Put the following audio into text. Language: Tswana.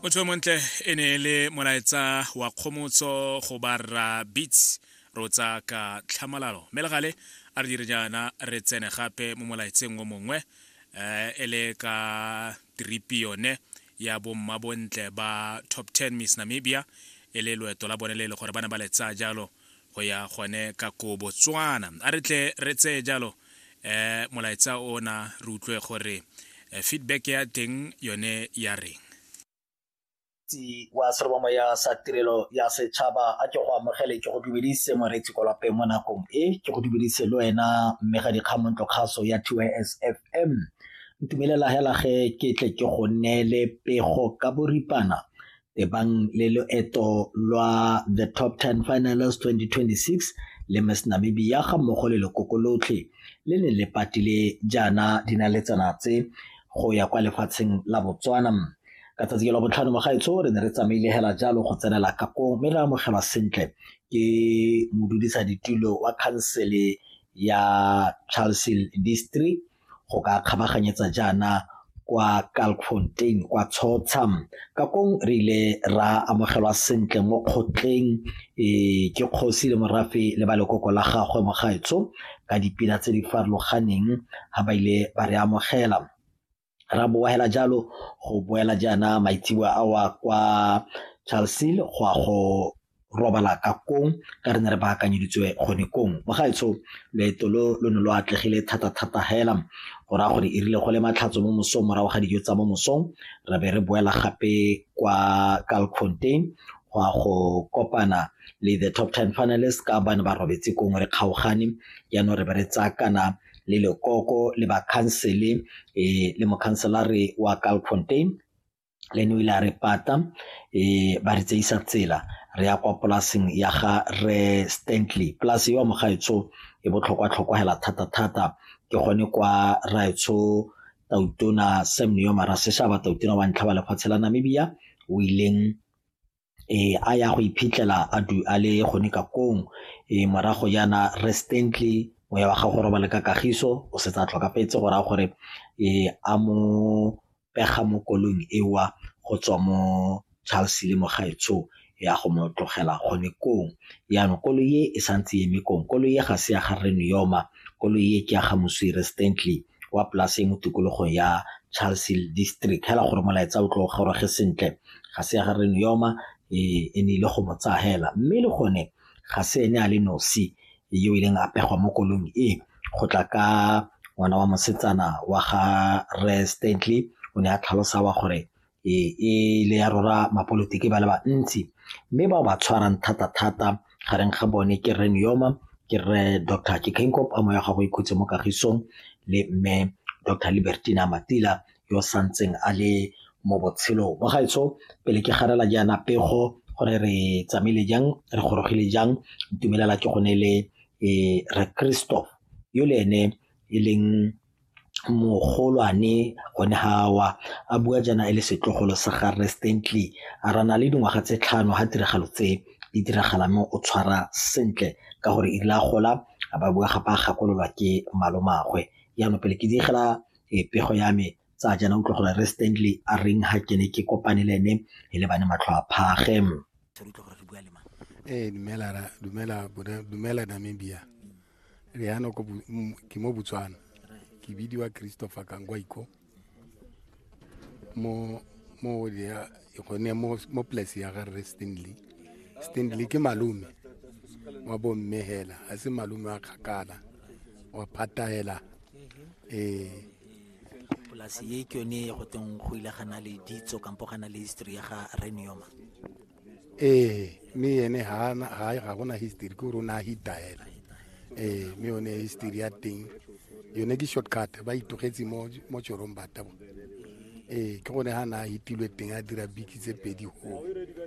Motho montle ene le molaetsa wa khomotso go barra beats rotsa ka tlhamalalo melegale a re dire jana re tsene gape mo molaetseng o mongwe ele ka tripi yone ya bomma bontle ba top 10 Miss Namibia ele loeto la bone le gore bana ba letsa jalo go ya gone ka ko Botswana a re tle re tse jalo molaetsa ona re utlwe gore feedback ya teng yone ya reng wa serbomo ya sa tirelo ya setšhaba a ke go amogele ke go dumedise moreetsi ko lapeng mo nakong e ke go dumedise le wena mmega dikgamontlo kgaso ya TYS FM ntumelela hela ge ke tle ke go nele pego ka boripana bang le loeto lwa the top 10 finalists 2026 le Miss Namibia ga mmogo le lekokolotlhe le ne le patile jana dinaletsana tse go ya kwa lefatsheng la Botswana ka tsatsi la botlhano mo gaetso re ne re tsamaile hela jalo go tsenela kako mme re amogelwa sentle ke modudisa ditulo wa council ya Charles Hill District go ka kgabaganyetsa jana kwa Kalkfontein kwa Tsotsam kakong re ile ra amogelwa sentle mo kgotleng ke kgosi le morafe le ba lekoko la gagwe mo gaetso ka dipina tse di farologaneng ha ba ile ba re amogela ra boa hela jalo go boela jana maitsiwa a kwa Charles Hill go robala ka kong ka re ne re baakanyeditswe gone kong mo gaetso leeto lo ne lo atlegile thata hela go ra gore e rile go le matlhatso mo mosong morago ga dijo tsa mo mosong re be re boela gape kwa Kalkfontein go kopana le the top 10 finalists ka bana ba robetse kong re kgaogane yaanong re be re tsakana le lekoko le ba council le mo councilare wa Kalkfontein le no ile re pata ba re tseisa tsela re ya kwa polaseng ya ga re Stanley plus yo mo gaetso e botlhokwa hela thata ke gone kwa raetso Tautona Semnio Maraseshaba Tautona wa ntlha ba lefatshe la Namibia o ileng a ya go iphitlhela a le gone ka kong morago yana re Stanley mo ya ga go robala ka kagiso o se tsa tlhokafetse go ra gore a mo pega mo kolong ewa go tswa mo Charles le mo gaetso ya go mo tlogela gone kong ya no koloi e santse e mekong koloi ga se ya ga Reniyoma koloi ke ya ga Moswire Stanley wa place mo tikologo ya Charles Hill District hela gore molaetsa o tlo gore ge sentle ga se ya ga Reniyoma ne ile go mo tsahela mme le gone ga se ene a le nosi yo ileng a pegwa mo kolong go tla ka ngwana wa mosetsana wa ga Re Stanley o ne a tlhalosa wa gore le ya rora mapolitiki ba le ba ntsi mme ba tshwarang thata gareng ga bone ke Reniyoma ke re Dr. Kikenkop a mo ya go ikhutse mo kagisong le mme Dr. Libertina Matila yo santseng a le mo botshelo mo gaetso pele ke garela jana pego gore re tsamile jang re gorogile jang ntumelela ke gone le Re Christoph yo le ene e leng mogolwane gone hawa a bua jana ele setlogolo sa ga Re Stanley a rana le dingwaga tse 5 ha tiragalo tse di diragala mo o tshwara sentle ka gore e la gola a ba bua gapa gakololwa ke malomagwe ya no pele ke digela pego ya me tsa jana utlwe gore Re Stanley a reng ha ke ne ke kopane le ene le bana matlho a phagem dumela Namibia re yana go ke mo Botswana ke bidiwa Christopher Kangwaiko mo ya gone mo place ya ga Re Stanley ke malume wa bo mmehela a se malume wa kgakala wa patahela polasi ye ke yone go teng go ile gana le ditso kampo gana le history ya ga Reniyoma me yene ga gona history ke rona hitaela me yone history ya teng yone ke shortcut ba itogetse mo Chorombata ke gone ha na hitilwe teng a dira biki tse pedi ho